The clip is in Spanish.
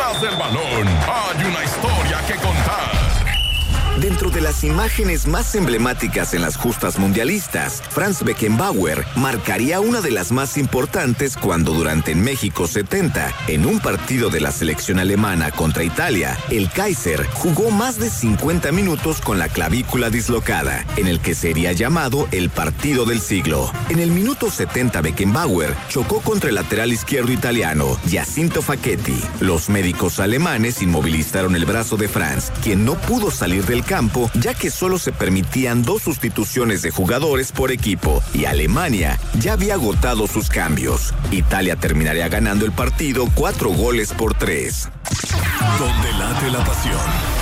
Detrás del balón hay una historia que contar. Dentro de las imágenes más emblemáticas en las justas mundialistas, Franz Beckenbauer marcaría una de las más importantes cuando durante en México 70, en un partido de la selección alemana contra Italia, el Kaiser jugó más de 50 minutos con la clavícula dislocada, en el que sería llamado el partido del siglo. En el minuto 70 Beckenbauer chocó contra el lateral izquierdo italiano, Giacinto Facchetti. Los médicos alemanes inmovilizaron el brazo de Franz, quien no pudo salir del campo, ya que solo se permitían 2 sustituciones de jugadores por equipo y Alemania ya había agotado sus cambios. Italia terminaría ganando el partido 4-3. Donde late la pasión.